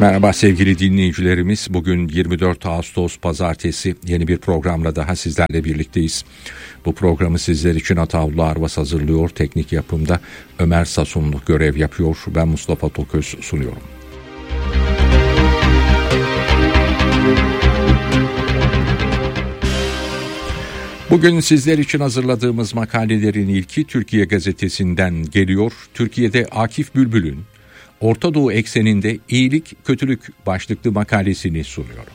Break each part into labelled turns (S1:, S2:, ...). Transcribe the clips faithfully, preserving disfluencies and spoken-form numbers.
S1: Merhaba sevgili dinleyicilerimiz. Bugün yirmi dört Ağustos Pazartesi, yeni bir programla daha sizlerle birlikteyiz. Bu programı sizler için Atavlu Arvas hazırlıyor. Teknik yapımda Ömer Sasunlu görev yapıyor. Ben Mustafa Toköz sunuyorum. Bugün sizler için hazırladığımız makalelerin ilki Türkiye Gazetesi'nden geliyor. Türkiye'de Akif Bülbül'ün Orta Doğu ekseninde iyilik kötülük başlıklı makalesini sunuyorum.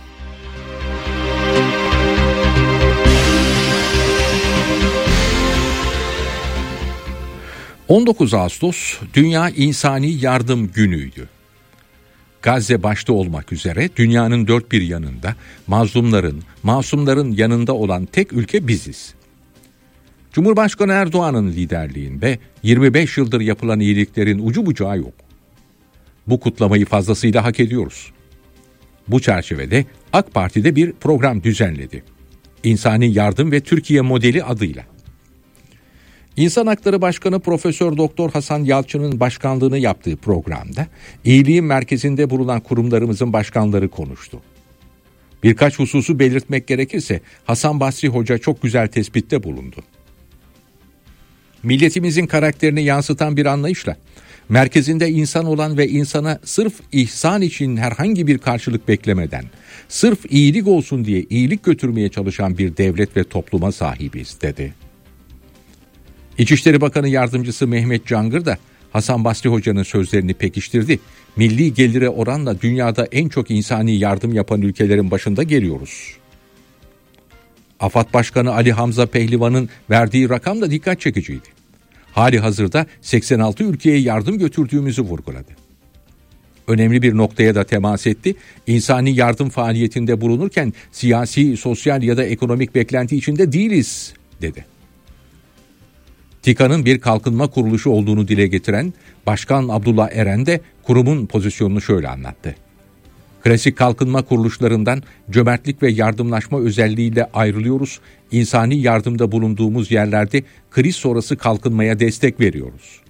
S1: on dokuz Ağustos Dünya İnsani Yardım Günü'ydü. Gazze başta olmak üzere dünyanın dört bir yanında mazlumların, masumların yanında olan tek ülke biziz. Cumhurbaşkanı Erdoğan'ın liderliğinde yirmi beş yıldır yapılan iyiliklerin ucu bucağı yok. Bu kutlamayı fazlasıyla hak ediyoruz. Bu çerçevede AK Parti'de bir program düzenledi. İnsani Yardım ve Türkiye Modeli adıyla. İnsan Hakları Başkanı Profesör Doktor Hasan Yalçın'ın başkanlığını yaptığı programda iyiliğin merkezinde bulunan kurumlarımızın başkanları konuştu. Birkaç hususu belirtmek gerekirse Hasan Basri Hoca çok güzel tespitte bulundu. Milletimizin karakterini yansıtan bir anlayışla merkezinde insan olan ve insana sırf ihsan için herhangi bir karşılık beklemeden, sırf iyilik olsun diye iyilik götürmeye çalışan bir devlet ve topluma sahibiz dedi. İçişleri Bakanı Yardımcısı Mehmet Cangır da Hasan Basri Hoca'nın sözlerini pekiştirdi. Milli gelire oranla dünyada en çok insani yardım yapan ülkelerin başında geliyoruz. AFAD Başkanı Ali Hamza Pehlivan'ın verdiği rakam da dikkat çekiciydi. Hali hazırda seksen altı ülkeye yardım götürdüğümüzü vurguladı. Önemli bir noktaya da temas etti. İnsani yardım faaliyetinde bulunurken siyasi, sosyal ya da ekonomik beklenti içinde değiliz dedi. TİKA'nın bir kalkınma kuruluşu olduğunu dile getiren Başkan Abdullah Eren de kurumun pozisyonunu şöyle anlattı. Klasik kalkınma kuruluşlarından cömertlik ve yardımlaşma özelliğiyle ayrılıyoruz. İnsani yardımda bulunduğumuz yerlerde kriz sonrası kalkınmaya destek veriyoruz.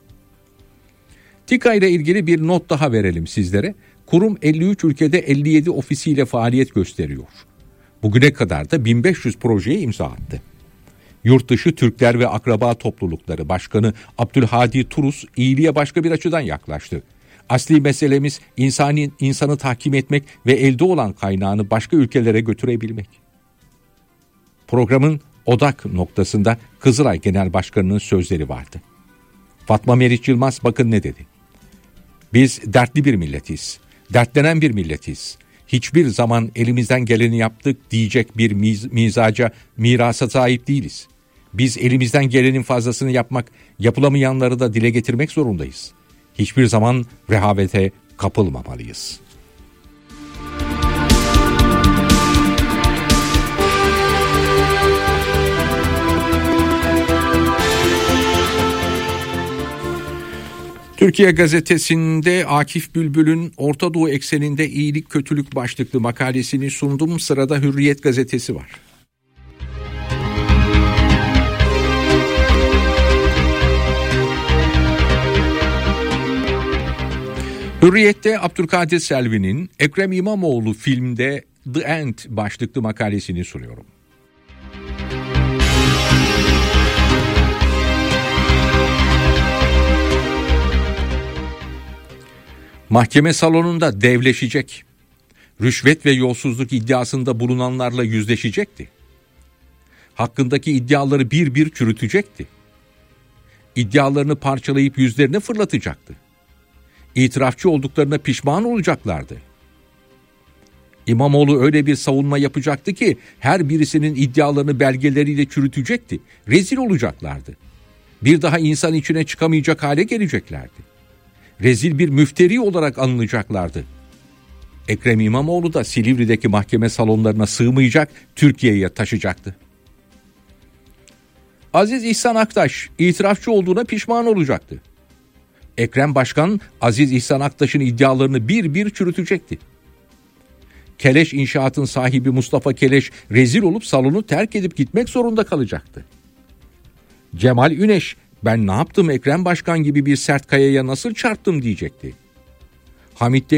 S1: TİKA ile ilgili bir not daha verelim sizlere. Kurum elli üç ülkede elli yedi ofisiyle faaliyet gösteriyor. Bugüne kadar da bin beş yüz projeye imza attı. Yurtdışı Türkler ve Akraba Toplulukları Başkanı Abdülhadi Turus iyiliğe başka bir açıdan yaklaştı. Asli meselemiz insani, insanı tahkim etmek ve elde olan kaynağını başka ülkelere götürebilmek. Programın odak noktasında Kızılay Genel Başkanı'nın sözleri vardı. Fatma Meriç Yılmaz bakın ne dedi. Biz dertli bir milletiz, dertlenen bir milletiz. Hiçbir zaman elimizden geleni yaptık diyecek bir miz- mizaca, mirasa sahip değiliz. Biz elimizden gelenin fazlasını yapmak, yapılamayanları da dile getirmek zorundayız. Hiçbir zaman rehavete kapılmamalıyız. Türkiye Gazetesi'nde Akif Bülbül'ün Orta Doğu ekseninde iyilik kötülük başlıklı makalesini sundum. Sırada Hürriyet Gazetesi var. Hürriyet'te Abdülkadir Selvi'nin Ekrem İmamoğlu filmde The End başlıklı makalesini sunuyorum. Mahkeme salonunda devleşecek, rüşvet ve yolsuzluk iddiasında bulunanlarla yüzleşecekti. Hakkındaki iddiaları bir bir çürütecekti. İddialarını parçalayıp yüzlerine fırlatacaktı. İtirafçı olduklarına pişman olacaklardı. İmamoğlu öyle bir savunma yapacaktı ki her birisinin iddialarını belgeleriyle çürütecekti. Rezil olacaklardı. Bir daha insan içine çıkamayacak hale geleceklerdi. Rezil bir müfteri olarak anılacaklardı. Ekrem İmamoğlu da Silivri'deki mahkeme salonlarına sığmayacak, Türkiye'ye taşacaktı. Aziz İhsan Aktaş itirafçı olduğuna pişman olacaktı. Ekrem Başkan Aziz İhsan Aktaş'ın iddialarını bir bir çürütecekti. Keleş İnşaat'ın sahibi Mustafa Keleş rezil olup salonu terk edip gitmek zorunda kalacaktı. Cemal Üneş ben ne yaptım Ekrem Başkan gibi bir sert kayaya nasıl çarptım diyecekti. Hamit Demir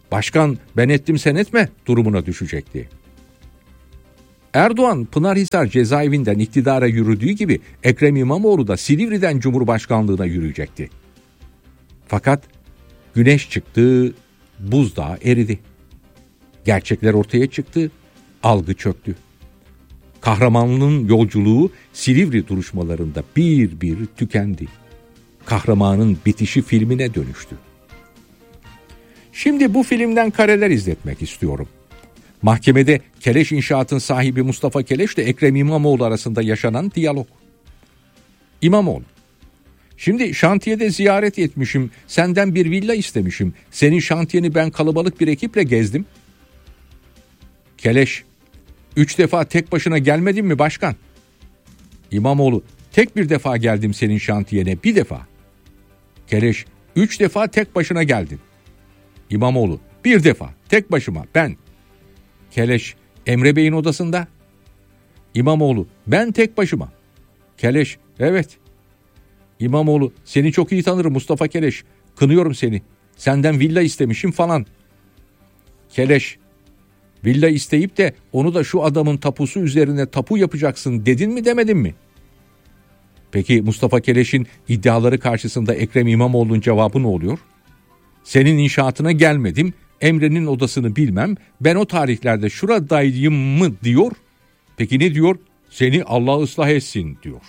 S1: Başkan ben ettim sen etme durumuna düşecekti. Erdoğan Pınarhisar cezaevinden iktidara yürüdüğü gibi Ekrem İmamoğlu da Silivri'den Cumhurbaşkanlığına yürüyecekti. Fakat güneş çıktı, buzdağı eridi. Gerçekler ortaya çıktı, algı çöktü. Kahramanlığın yolculuğu Silivri duruşmalarında bir bir tükendi. Kahramanın bitişi filmine dönüştü. Şimdi bu filmden kareler izletmek istiyorum. Mahkemede Keleş İnşaat'ın sahibi Mustafa Keleş ile Ekrem İmamoğlu arasında yaşanan diyalog. İmamoğlu: Şimdi şantiyede ziyaret etmişim, senden bir villa istemişim. Senin şantiyeni ben kalabalık bir ekiple gezdim. Keleş: Üç defa tek başına gelmedin mi başkan? İmamoğlu: Tek bir defa geldim senin şantiyene, bir defa. Keleş: Üç defa tek başına geldin. İmamoğlu: Bir defa, tek başıma, ben. Keleş: Emre Bey'in odasında. İmamoğlu: Ben tek başıma. Keleş: Evet. İmamoğlu: Seni çok iyi tanırım Mustafa Keleş. Kınıyorum seni. Senden villa istemişim falan. Keleş: Villa isteyip de onu da şu adamın tapusu üzerine tapu yapacaksın dedin mi demedin mi? Peki Mustafa Keleş'in iddiaları karşısında Ekrem İmamoğlu'nun cevabı ne oluyor? Senin inşaatına gelmedim, Emre'nin odasını bilmem, ben o tarihlerde şuradayım mı diyor. Peki ne diyor? Seni Allah ıslah etsin diyor.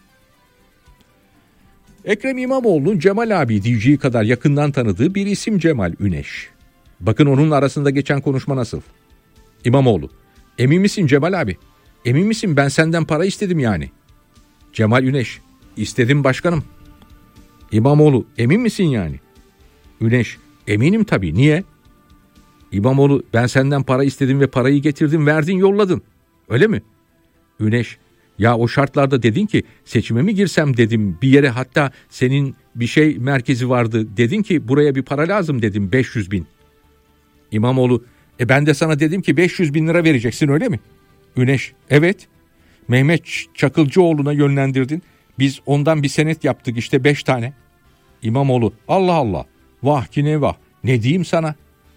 S1: Ekrem İmamoğlu'nun Cemal abi diyeceği kadar yakından tanıdığı bir isim Cemal Üneş. Bakın onun arasında geçen konuşma nasıl? İmamoğlu: Emin misin Cemal abi? Emin misin ben senden para istedim yani? Cemal Üneş: İstedim başkanım. İmamoğlu: Emin misin yani? Üneş: Eminim tabii, niye? İmamoğlu: Ben senden para istedim ve parayı getirdim, verdin, yolladın. Öyle mi? Üneş: Ya o şartlarda dedin ki seçime mi girsem dedim bir yere, hatta senin bir şey merkezi vardı, dedin ki buraya bir para lazım dedim, beş yüz bin. İmamoğlu: E ben de sana dedim ki beş yüz bin lira vereceksin, öyle mi? Üneş: Evet. Mehmet Çakılcıoğlu'na yönlendirdin. Biz ondan bir senet yaptık işte, beş tane. İmamoğlu: Allah Allah. Vah ki ne vah. Ne diyeyim sana?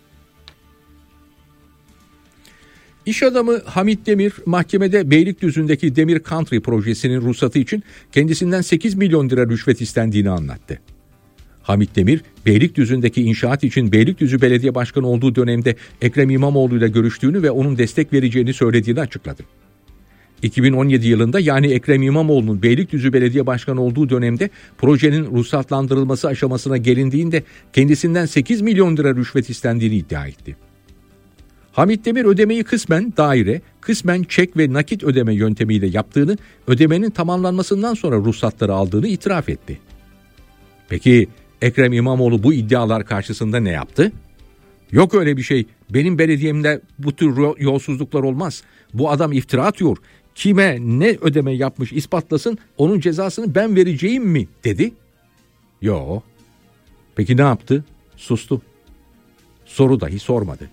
S1: İş adamı Hamit Demir mahkemede Beylikdüzü'ndeki Demir Country projesinin ruhsatı için kendisinden sekiz milyon lira rüşvet istendiğini anlattı. Hamit Demir, Beylikdüzü'ndeki inşaat için Beylikdüzü Belediye Başkanı olduğu dönemde Ekrem İmamoğlu ile görüştüğünü ve onun destek vereceğini söylediğini açıkladı. iki bin on yedi yılında, yani Ekrem İmamoğlu'nun Beylikdüzü Belediye Başkanı olduğu dönemde projenin ruhsatlandırılması aşamasına gelindiğinde kendisinden sekiz milyon lira rüşvet istendiğini iddia etti. Hamit Demir ödemeyi kısmen daire, kısmen çek ve nakit ödeme yöntemiyle yaptığını, ödemenin tamamlanmasından sonra ruhsatları aldığını itiraf etti. Peki Ekrem İmamoğlu bu iddialar karşısında ne yaptı? Yok öyle bir şey, benim belediyemde bu tür yolsuzluklar olmaz. Bu adam iftira atıyor. Kime ne ödeme yapmış ispatlasın, onun cezasını ben vereceğim mi dedi. Yo. Peki ne yaptı? Sustu. Soru dahi sormadı.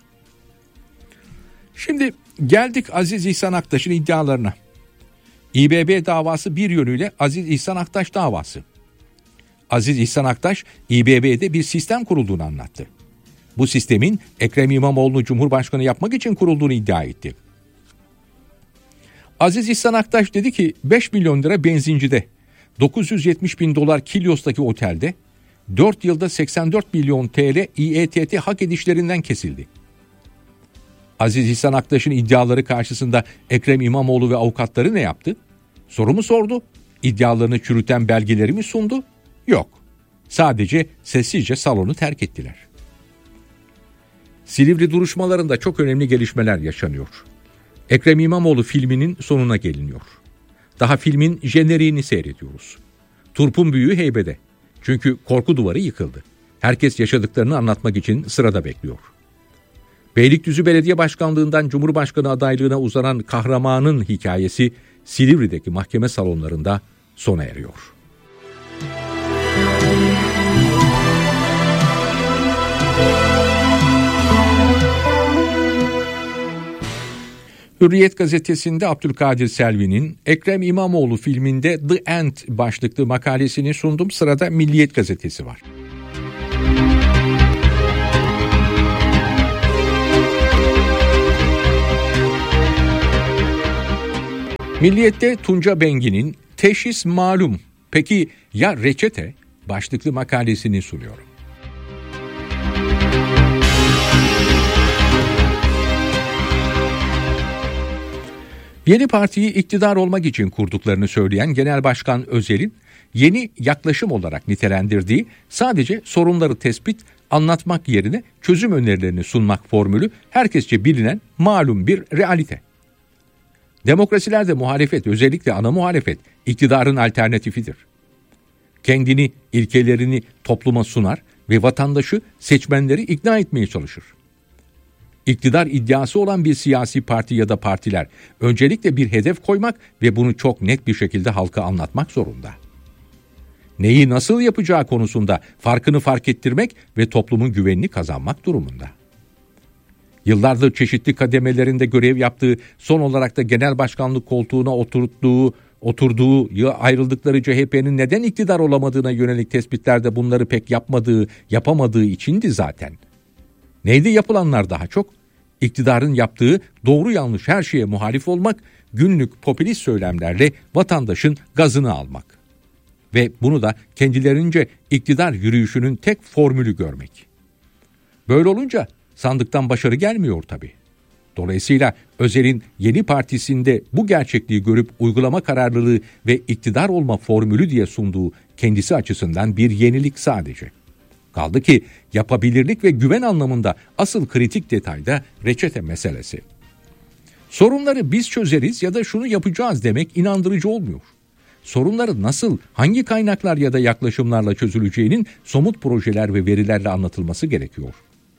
S1: Şimdi geldik Aziz İhsan Aktaş'ın iddialarına. İBB davası bir yönüyle Aziz İhsan Aktaş davası. Aziz İhsan Aktaş, İBB'de bir sistem kurulduğunu anlattı. Bu sistemin Ekrem İmamoğlu'nu Cumhurbaşkanı yapmak için kurulduğunu iddia etti. Aziz İhsan Aktaş dedi ki beş milyon lira benzincide, dokuz yüz yetmiş bin dolar Kilyos'taki otelde, dört yılda seksen dört milyon T L İETT hak edişlerinden kesildi. Aziz İhsan Aktaş'ın iddiaları karşısında Ekrem İmamoğlu ve avukatları ne yaptı? Soru mu sordu? İddialarını çürüten belgeleri mi sundu? Yok. Sadece sessizce salonu terk ettiler. Silivri duruşmalarında çok önemli gelişmeler yaşanıyor. Ekrem İmamoğlu filminin sonuna geliniyor. Daha filmin jeneriğini seyrediyoruz. Turp'un büyüğü heybede. Çünkü korku duvarı yıkıldı. Herkes yaşadıklarını anlatmak için sırada bekliyor. Beylikdüzü Belediye Başkanlığından Cumhurbaşkanı adaylığına uzanan kahramanın hikayesi Silivri'deki mahkeme salonlarında sona eriyor. Hürriyet gazetesinde Abdülkadir Selvi'nin Ekrem İmamoğlu filminde The End başlıklı makalesini sundum. Sırada Milliyet gazetesi var. Milliyet'te Tunca Bengi'nin Teşhis Malum, peki ya reçete başlıklı makalesini sunuyorum. Yeni partiyi iktidar olmak için kurduklarını söyleyen Genel Başkan Özel'in yeni yaklaşım olarak nitelendirdiği sadece sorunları tespit, anlatmak yerine çözüm önerilerini sunmak formülü herkesçe bilinen malum bir realite. Demokrasilerde muhalefet, özellikle ana muhalefet, iktidarın alternatifidir. Kendini, ilkelerini topluma sunar ve vatandaşı, seçmenleri ikna etmeye çalışır. İktidar iddiası olan bir siyasi parti ya da partiler öncelikle bir hedef koymak ve bunu çok net bir şekilde halka anlatmak zorunda. Neyi nasıl yapacağı konusunda farkını fark ettirmek ve toplumun güvenini kazanmak durumunda. Yıllardır çeşitli kademelerinde görev yaptığı, son olarak da genel başkanlık koltuğuna oturttuğu, oturduğu ya ayrıldıkları C H P'nin neden iktidar olamadığına yönelik tespitlerde bunları pek yapmadığı, yapamadığı içindi zaten. Neydi yapılanlar daha çok? İktidarın yaptığı doğru yanlış her şeye muhalif olmak, günlük popülist söylemlerle vatandaşın gazını almak. Ve bunu da kendilerince iktidar yürüyüşünün tek formülü görmek. Böyle olunca sandıktan başarı gelmiyor tabii. Dolayısıyla Özel'in yeni partisinde bu gerçekliği görüp uygulama kararlılığı ve iktidar olma formülü diye sunduğu kendisi açısından bir yenilik sadece. Kaldı ki yapabilirlik ve güven anlamında asıl kritik detayda reçete meselesi. Sorunları biz çözeriz ya da şunu yapacağız demek inandırıcı olmuyor. Sorunları nasıl, hangi kaynaklar ya da yaklaşımlarla çözüleceğinin somut projeler ve verilerle anlatılması gerekiyor.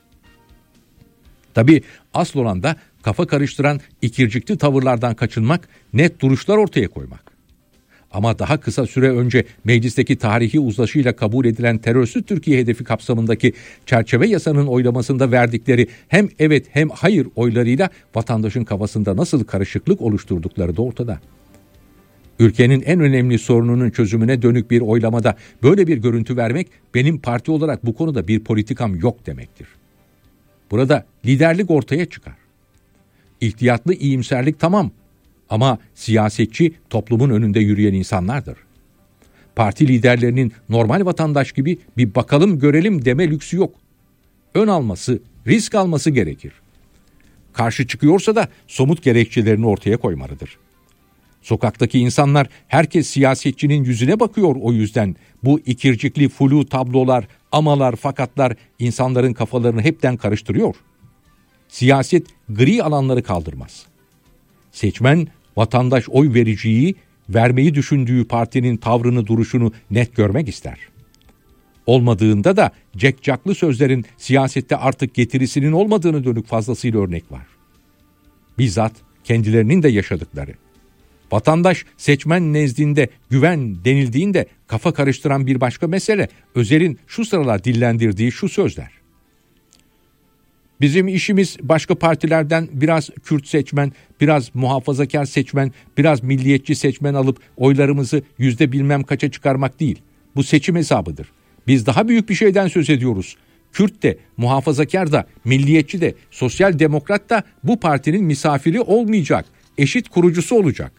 S1: Tabii asıl olan da kafa karıştıran ikircikli tavırlardan kaçınmak, net duruşlar ortaya koymak. Ama daha kısa süre önce meclisteki tarihi uzlaşıyla kabul edilen terörsüz Türkiye hedefi kapsamındaki çerçeve yasanın oylamasında verdikleri hem evet hem hayır oylarıyla vatandaşın kafasında nasıl karışıklık oluşturdukları da ortada. Ülkenin en önemli sorununun çözümüne dönük bir oylamada böyle bir görüntü vermek, benim parti olarak bu konuda bir politikam yok demektir. Burada liderlik ortaya çıkar. İhtiyatlı iyimserlik tamam ama siyasetçi toplumun önünde yürüyen insanlardır. Parti liderlerinin normal vatandaş gibi bir bakalım görelim deme lüksü yok. Ön alması, risk alması gerekir. Karşı çıkıyorsa da somut gerekçelerini ortaya koymalıdır. Sokaktaki insanlar, herkes siyasetçinin yüzüne bakıyor, o yüzden bu ikircikli flu tablolar, amalar, fakatlar insanların kafalarını hepten karıştırıyor. Siyaset gri alanları kaldırmaz. Seçmen, vatandaş oy vericiyi, vermeyi düşündüğü partinin tavrını, duruşunu net görmek ister. Olmadığında da cekcaklı sözlerin siyasette artık getirisinin olmadığını dönük fazlasıyla örnek var. Bizzat kendilerinin de yaşadıkları. Vatandaş seçmen nezdinde güven denildiğinde kafa karıştıran bir başka mesele, Özel'in şu sıralar dillendirdiği şu sözler. Bizim işimiz başka partilerden biraz Kürt seçmen, biraz muhafazakar seçmen, biraz milliyetçi seçmen alıp oylarımızı yüzde bilmem kaça çıkarmak değil. Bu seçim hesabıdır. Biz daha büyük bir şeyden söz ediyoruz. Kürt de, muhafazakar da, milliyetçi de, sosyal demokrat da bu partinin misafiri olmayacak, eşit kurucusu olacak.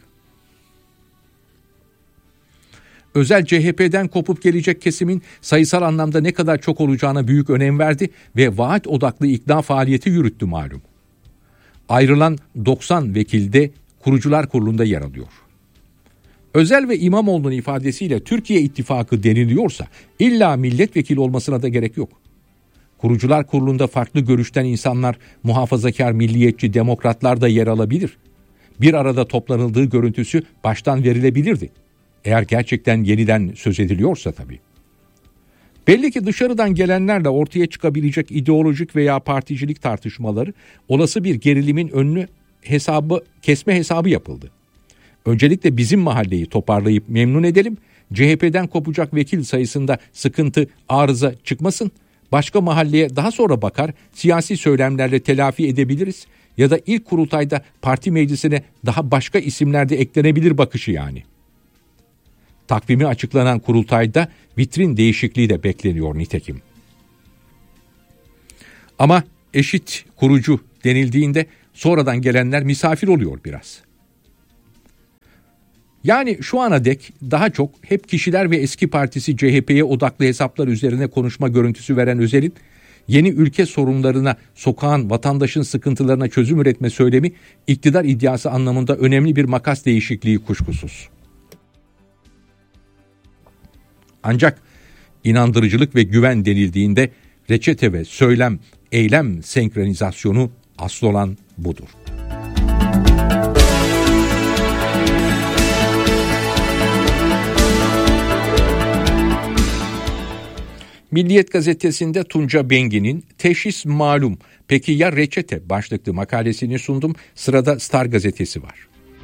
S1: Özel C H P'den kopup gelecek kesimin sayısal anlamda ne kadar çok olacağına büyük önem verdi ve vaat odaklı ikna faaliyeti yürüttü malum. Ayrılan doksan vekil de Kurucular Kurulu'nda yer alıyor. Özel ve İmamoğlu'nun ifadesiyle Türkiye İttifakı deniliyorsa illa milletvekili olmasına da gerek yok. Kurucular Kurulu'nda farklı görüşten insanlar, muhafazakar, milliyetçi, demokratlar da yer alabilir. Bir arada toplanıldığı görüntüsü baştan verilebilirdi. Eğer gerçekten yeniden söz ediliyorsa tabii. Belli ki dışarıdan gelenlerle ortaya çıkabilecek ideolojik veya particilik tartışmaları, olası bir gerilimin önünü hesabı kesme hesabı yapıldı. Öncelikle bizim mahalleyi toparlayıp memnun edelim. C H P'den kopacak vekil sayısında sıkıntı, arıza çıkmasın. Başka mahalleye daha sonra bakar, siyasi söylemlerle telafi edebiliriz. Ya da ilk kurultayda parti meclisine daha başka isimler de eklenebilir bakışı yani. Takvimi açıklanan kurultayda vitrin değişikliği de bekleniyor nitekim. Ama eşit kurucu denildiğinde sonradan gelenler misafir oluyor biraz. Yani şu ana dek daha çok hep kişiler ve eski partisi C H P'ye odaklı hesaplar üzerine konuşma görüntüsü veren Özel'in yeni ülke sorunlarına, sokağın, vatandaşın sıkıntılarına çözüm üretme söylemi iktidar iddiası anlamında önemli bir makas değişikliği kuşkusuz. Ancak inandırıcılık ve güven denildiğinde reçete ve söylem, eylem senkronizasyonu asıl olan budur. Milliyet gazetesinde Tunca Bengi'nin Teşhis Malum, Peki Ya Reçete başlıklı makalesini sundum. Sırada Star gazetesi var.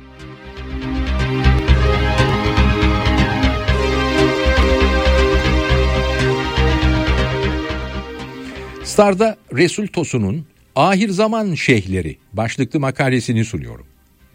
S1: Star'da Resul Tosun'un Ahir Zaman Şeyhleri başlıklı makalesini sunuyorum.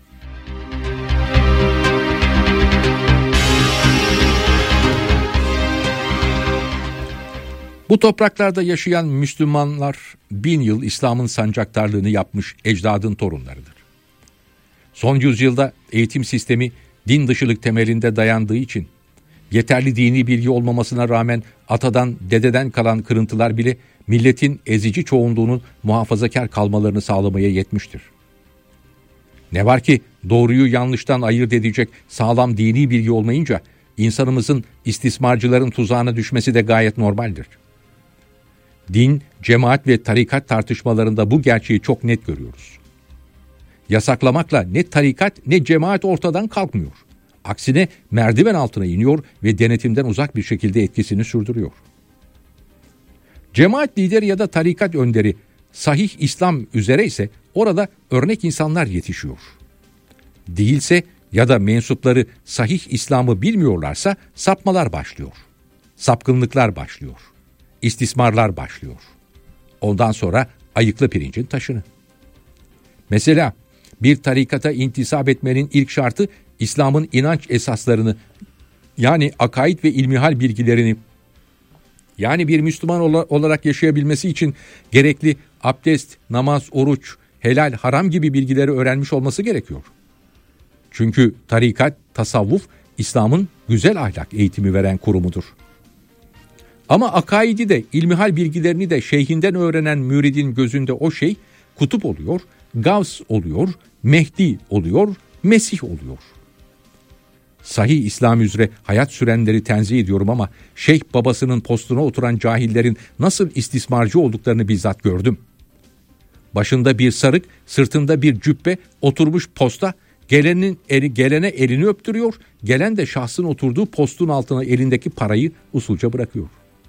S1: Bu topraklarda yaşayan Müslümanlar bin yıl İslam'ın sancaktarlığını yapmış ecdadın torunlarıdır. Son yüzyılda eğitim sistemi din dışılık temelinde dayandığı için yeterli dini bilgi olmamasına rağmen atadan dededen kalan kırıntılar bile milletin ezici çoğunluğunun muhafazakar kalmalarını sağlamaya yetmiştir. Ne var ki doğruyu yanlıştan ayırt edecek sağlam dini bilgi olmayınca insanımızın istismarcıların tuzağına düşmesi de gayet normaldir. Din, cemaat ve tarikat tartışmalarında bu gerçeği çok net görüyoruz. Yasaklamakla ne tarikat ne cemaat ortadan kalkmıyor. Aksine merdiven altına iniyor ve denetimden uzak bir şekilde etkisini sürdürüyor. Cemaat lideri ya da tarikat önderi sahih İslam üzere ise orada örnek insanlar yetişiyor. Değilse ya da mensupları sahih İslam'ı bilmiyorlarsa sapmalar başlıyor. Sapkınlıklar başlıyor. İstismarlar başlıyor. Ondan sonra ayıkla pirincin taşını. Mesela bir tarikata intisap etmenin ilk şartı İslam'ın inanç esaslarını, yani akaid ve ilmihal bilgilerini, yani bir Müslüman olarak yaşayabilmesi için gerekli abdest, namaz, oruç, helal, haram gibi bilgileri öğrenmiş olması gerekiyor. Çünkü tarikat, tasavvuf, İslam'ın güzel ahlak eğitimi veren kurumudur. Ama akaidi de, ilmihal bilgilerini de şeyhinden öğrenen müridin gözünde o şey kutup oluyor, Gavs oluyor, Mehdi oluyor, Mesih oluyor. Sahih İslam üzere hayat sürenleri tenzih ediyorum ama şeyh babasının postuna oturan cahillerin nasıl istismarcı olduklarını bizzat gördüm. Başında bir sarık, sırtında bir cübbe, oturmuş posta, gelenin eli, gelene elini öptürüyor, gelen de şahsın oturduğu postun altına elindeki parayı usulca bırakıyor.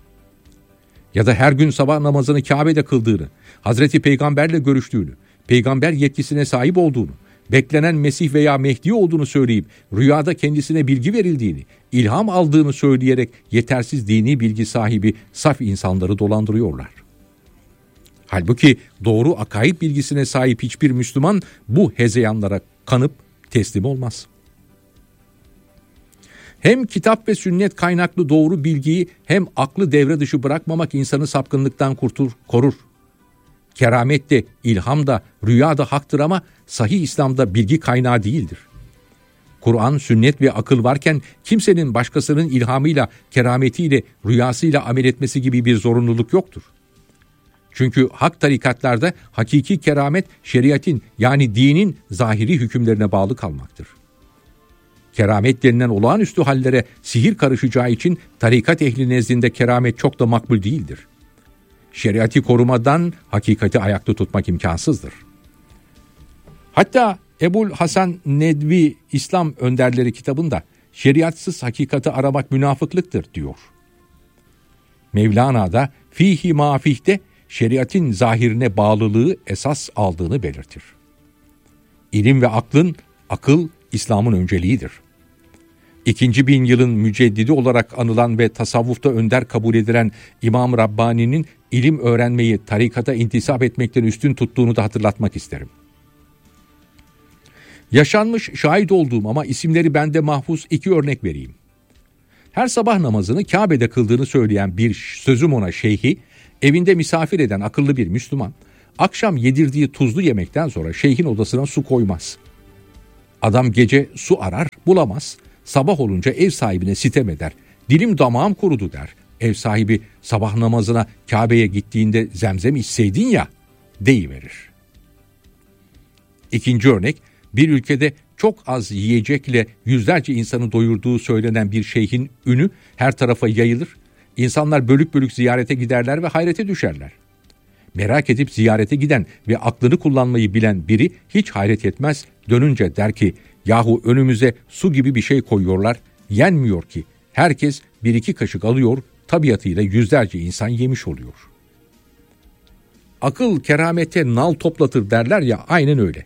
S1: Ya da her gün sabah namazını Kabe'de kıldığını, Hazreti Peygamberle görüştüğünü, peygamber yetkisine sahip olduğunu, beklenen Mesih veya Mehdi olduğunu söyleyip rüyada kendisine bilgi verildiğini, ilham aldığını söyleyerek yetersiz dini bilgi sahibi saf insanları dolandırıyorlar. Halbuki doğru akaid bilgisine sahip hiçbir Müslüman bu hezeyanlara kanıp teslim olmaz. Hem kitap ve sünnet kaynaklı doğru bilgiyi hem aklı devre dışı bırakmamak insanı sapkınlıktan kurtur, korur. Keramet de, ilham da, rüya da haktır ama sahih İslam'da bilgi kaynağı değildir. Kur'an, sünnet ve akıl varken kimsenin başkasının ilhamıyla, kerametiyle, rüyasıyla amel etmesi gibi bir zorunluluk yoktur. Çünkü hak tarikatlarda hakiki keramet şeriatin, yani dinin zahiri hükümlerine bağlı kalmaktır. Keramet denilen olağanüstü hallere sihir karışacağı için tarikat ehli nezdinde keramet çok da makbul değildir. Şeriatı korumadan hakikati ayakta tutmak imkansızdır. Hatta Ebul Hasan Nedvi İslam Önderleri kitabında şeriatsız hakikati aramak münafıklıktır diyor. Mevlana da fihi mafihte şeriatin zahirine bağlılığı esas aldığını belirtir. İlim ve aklın, akıl İslam'ın önceliğidir. İkinci bin yılın müceddidi olarak anılan ve tasavvufta önder kabul edilen İmam Rabbani'nin ilim öğrenmeyi tarikata intisap etmekten üstün tuttuğunu da hatırlatmak isterim. Yaşanmış, şahit olduğum ama isimleri bende mahfuz iki örnek vereyim. Her sabah namazını Kabe'de kıldığını söyleyen bir sözüm ona şeyhi, evinde misafir eden akıllı bir Müslüman, akşam yedirdiği tuzlu yemekten sonra şeyhin odasına su koymaz. Adam gece su arar, bulamaz. Sabah olunca ev sahibine sitem eder. Dilim damağım kurudu der. Ev sahibi sabah namazına Kabe'ye gittiğinde zemzem içseydin ya deyiverir. İkinci örnek, bir ülkede çok az yiyecekle yüzlerce insanı doyurduğu söylenen bir şeyhin ünü her tarafa yayılır. İnsanlar bölük bölük ziyarete giderler ve hayrete düşerler. Merak edip ziyarete giden ve aklını kullanmayı bilen biri hiç hayret etmez, dönünce der ki, yahu önümüze su gibi bir şey koyuyorlar, yenmiyor ki. Herkes bir iki kaşık alıyor, tabiatıyla yüzlerce insan yemiş oluyor. Akıl keramete nal toplatır derler ya, aynen öyle.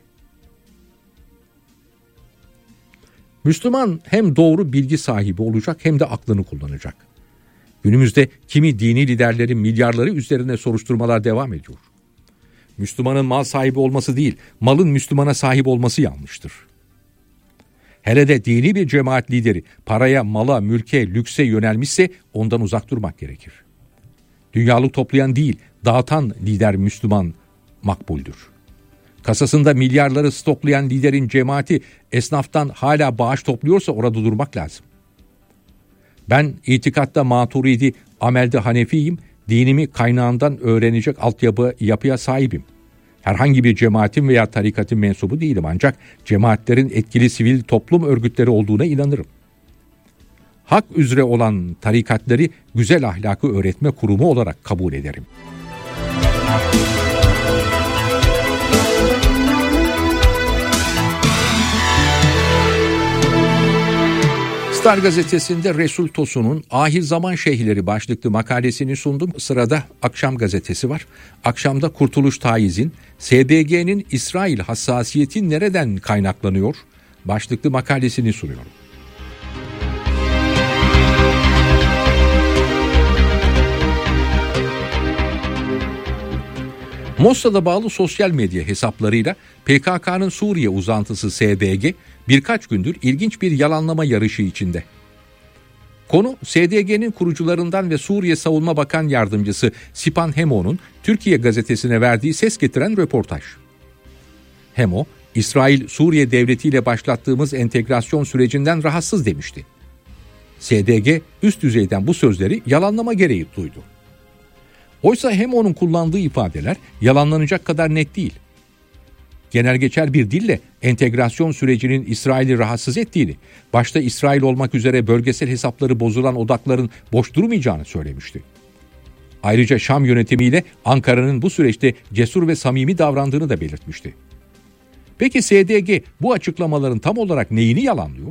S1: Müslüman hem doğru bilgi sahibi olacak hem de aklını kullanacak. Günümüzde kimi dini liderlerin milyarları üzerine soruşturmalar devam ediyor. Müslümanın mal sahibi olması değil, malın Müslümana sahip olması yanlıştır. Hele de dini bir cemaat lideri paraya, mala, mülke, lükse yönelmişse ondan uzak durmak gerekir. Dünyalık toplayan değil, dağıtan lider Müslüman makbuldür. Kasasında milyarları stoklayan liderin cemaati esnaftan hala bağış topluyorsa orada durmak lazım. Ben itikatta Maturidi, amelde Hanefiyim, dinimi kaynağından öğrenecek altyapı yapıya sahibim. Herhangi bir cemaatin veya tarikatın mensubu değilim, ancak cemaatlerin etkili sivil toplum örgütleri olduğuna inanırım. Hak üzere olan tarikatları güzel ahlakı öğretme kurumu olarak kabul ederim. Star gazetesinde Resul Tosun'un Ahir Zaman Şeyhleri başlıklı makalesini sundum. Sırada Akşam gazetesi var. Akşamda Kurtuluş Taiz'in S D G'nin İsrail hassasiyeti nereden kaynaklanıyor başlıklı makalesini sunuyorum. Mossad'a bağlı sosyal medya hesaplarıyla P K K'nın Suriye uzantısı S D G birkaç gündür ilginç bir yalanlama yarışı içinde. Konu S D G'nin kurucularından ve Suriye Savunma Bakan Yardımcısı Sipan Hemo'nun Türkiye gazetesine verdiği ses getiren röportaj. Hemo, İsrail-Suriye devletiyle başlattığımız entegrasyon sürecinden rahatsız demişti. S D G üst düzeyden bu sözleri yalanlama gereği duydu. Oysa Hemo'nun kullandığı ifadeler yalanlanacak kadar net değil. Genelgeçer bir dille entegrasyon sürecinin İsrail'i rahatsız ettiğini, başta İsrail olmak üzere bölgesel hesapları bozulan odakların boş durmayacağını söylemişti. Ayrıca Şam yönetimiyle Ankara'nın bu süreçte cesur ve samimi davrandığını da belirtmişti. Peki S D G bu açıklamaların tam olarak neyini yalanlıyor?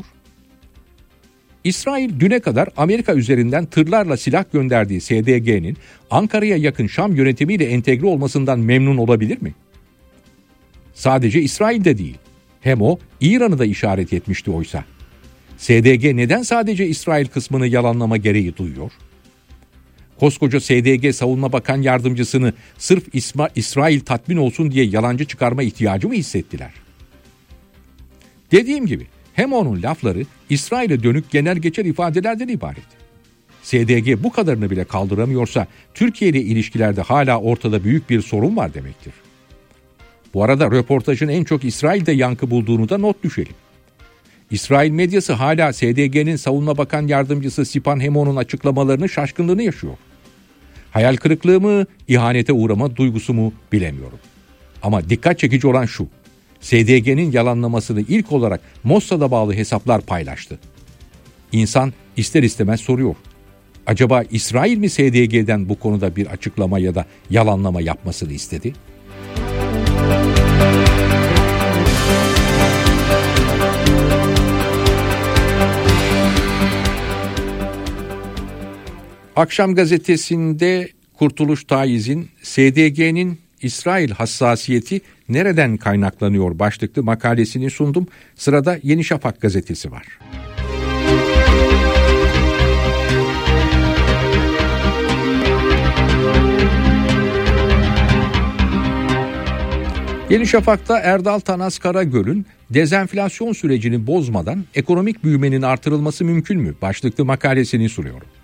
S1: İsrail düne kadar Amerika üzerinden tırlarla silah gönderdiği S D G'nin Ankara'ya yakın Şam yönetimiyle entegre olmasından memnun olabilir mi? Sadece İsrail'de değil. Hemo, İran'ı da işaret etmişti oysa. S D G neden sadece İsrail kısmını yalanlama gereği duyuyor? Koskoca S D G Savunma Bakan Yardımcısını sırf İsma, İsrail tatmin olsun diye yalancı çıkarma ihtiyacı mı hissettiler? Dediğim gibi Hemo'nun lafları İsrail'e dönük genel geçer ifadelerden ibaret. S D G bu kadarını bile kaldıramıyorsa Türkiye ile ilişkilerde hala ortada büyük bir sorun var demektir. Bu arada röportajın en çok İsrail'de yankı bulduğunu da not düşelim. İsrail medyası hala S D G'nin Savunma Bakan Yardımcısı Sipan Hemo'nun açıklamalarını şaşkınlığını yaşıyor. Hayal kırıklığı mı, ihanete uğrama duygusu mu bilemiyorum. Ama dikkat çekici olan şu: S D G'nin yalanlamasını ilk olarak Mossad'a bağlı hesaplar paylaştı. İnsan ister istemez soruyor. Acaba İsrail mi S D G'den bu konuda bir açıklama ya da yalanlama yapmasını istedi? Akşam gazetesinde Kurtuluş Taiz'in S D G'nin İsrail hassasiyeti nereden kaynaklanıyor başlıklı makalesini sundum. Sırada Yeni Şafak gazetesi var. Yeni Şafak'ta Erdal Tanaz Karagöl'ün dezenflasyon sürecini bozmadan ekonomik büyümenin artırılması mümkün mü başlıklı makalesini sunuyorum.